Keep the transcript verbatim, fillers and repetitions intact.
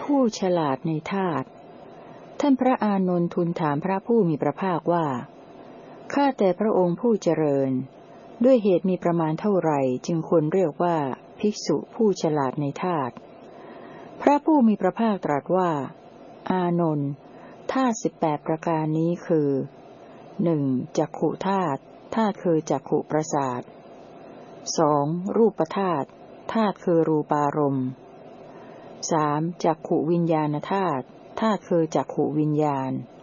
ผู้ฉลาดในธาตุท่านพระอานนท์ทูลถามพระผู้มีพระภาคว่าข้าแต่พระองค์ผู้เจริญด้วยเหตุมีประมาณเท่าไหร่จึงควรเรียกว่าภิกษุผู้ฉลาดในธาตุพระผู้มีพระภาคตรัสว่าอานนท์ธาตุสิบแปดประการนี้คือหนึ่งจักขุธาตุธาตุคือจักขุประสาทสองรูปธาตุธาตุคือรูปารมณ์สามจักขุวิญญาณธาตุธาตุคือจักขุวิญญาณ